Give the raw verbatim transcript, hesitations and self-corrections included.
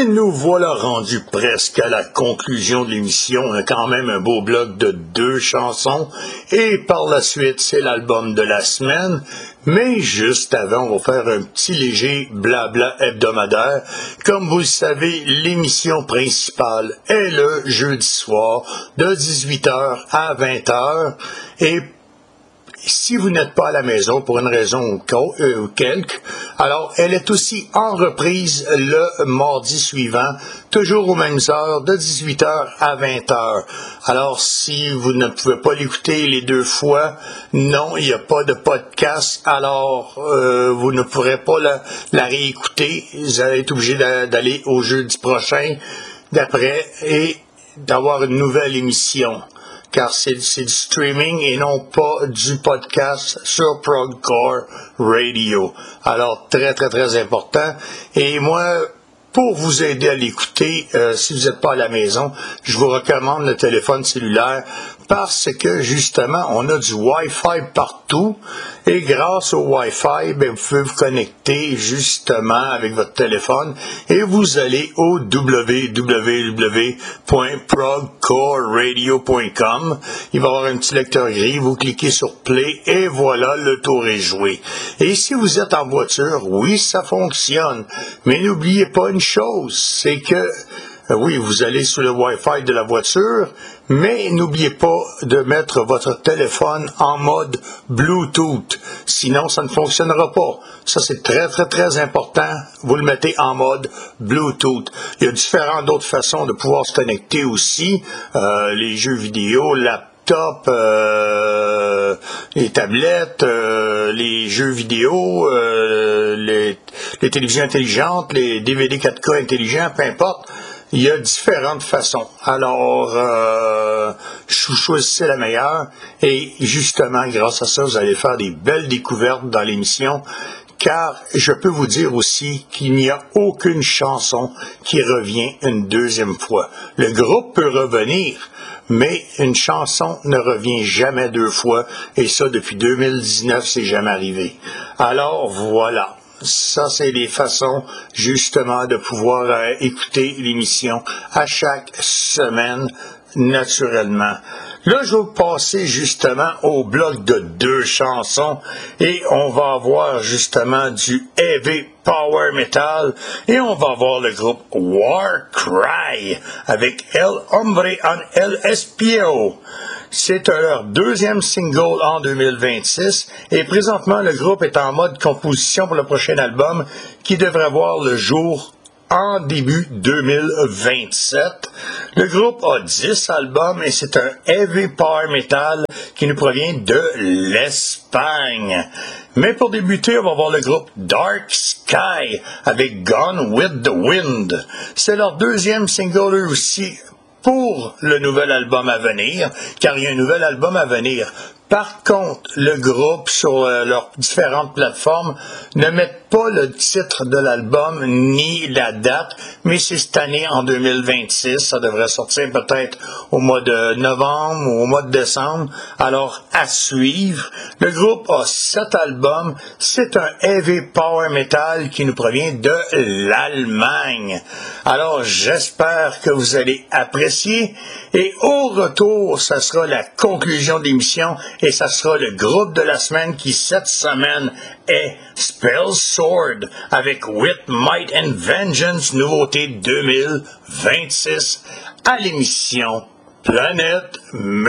Et nous voilà rendus presque à la conclusion de l'émission. On a quand même un beau bloc de deux chansons. Et par la suite, c'est l'album de la semaine. Mais juste avant, on va faire un petit léger blabla hebdomadaire. Comme vous le savez, l'émission principale est le jeudi soir de dix-huit heures à vingt heures. Et si vous n'êtes pas à la maison pour une raison ou quelque, alors elle est aussi en reprise le mardi suivant, toujours aux mêmes heures, de dix-huit heures à vingt heures. Alors si vous ne pouvez pas l'écouter les deux fois, non, il n'y a pas de podcast, alors euh, vous ne pourrez pas la, la réécouter. Vous allez être obligé d'aller au jeudi prochain d'après et d'avoir une nouvelle émission. Car c'est, c'est du streaming et non pas du podcast sur Progcore Radio. Alors, très, très, très important. Et moi, pour vous aider à l'écouter, euh, si vous n'êtes pas à la maison, je vous recommande le téléphone cellulaire parce que, justement, on a du Wi-Fi partout et grâce au Wi-Fi, ben, vous pouvez vous connecter, justement, avec votre téléphone et vous allez au w w w point progcore radio point com. Il va y avoir un petit lecteur gris, vous cliquez sur Play et voilà, le tour est joué. Et si vous êtes en voiture, oui, ça fonctionne, mais n'oubliez pas une chose, c'est que oui, vous allez sur le Wi-Fi de la voiture, mais n'oubliez pas de mettre votre téléphone en mode Bluetooth. Sinon, ça ne fonctionnera pas. Ça, c'est très, très, très important. Vous le mettez en mode Bluetooth. Il y a différentes d'autres façons de pouvoir se connecter aussi. Euh, les jeux vidéo, laptop, euh, les tablettes, euh, les jeux vidéo, euh, les, les télévisions intelligentes, les D V D quatre K intelligents, peu importe. Il y a différentes façons. Alors, euh, choisissez la meilleure. Et justement, grâce à ça, vous allez faire des belles découvertes dans l'émission. Car je peux vous dire aussi qu'il n'y a aucune chanson qui revient une deuxième fois. Le groupe peut revenir, mais une chanson ne revient jamais deux fois. Et ça, depuis deux mille dix-neuf, c'est jamais arrivé. Alors, voilà. Ça, c'est des façons, justement, de pouvoir euh, écouter l'émission à chaque semaine, naturellement. Là, je vais vous passer, justement, au bloc de deux chansons et on va avoir, justement, du heavy power metal et on va avoir le groupe Warcry avec El Hombre en El Espio. C'est leur deuxième single en deux mille vingt-six et présentement le groupe est en mode composition pour le prochain album qui devrait voir le jour en début deux mille vingt-sept. Le groupe a dix albums et c'est un heavy power metal qui nous provient de l'Espagne. Mais pour débuter, on va voir le groupe Dark Sky avec Gone with the Wind. C'est leur deuxième single eux aussi pour le nouvel album à venir, car il y a un nouvel album à venir. Par contre, le groupe, sur euh, leurs différentes plateformes, ne met pas le titre de l'album ni la date, mais c'est cette année, en deux mille vingt-six. Ça devrait sortir peut-être au mois de novembre ou au mois de décembre. Alors, à suivre. Le groupe a sept albums. C'est un heavy power metal qui nous provient de l'Allemagne. Alors, j'espère que vous allez apprécier. Et au retour, ça sera la conclusion de l'émission et ça sera le groupe de la semaine qui, cette semaine, est Spell Sword avec With Might and Vengeance, nouveauté deux mille vingt-six, à l'émission Planète Metal.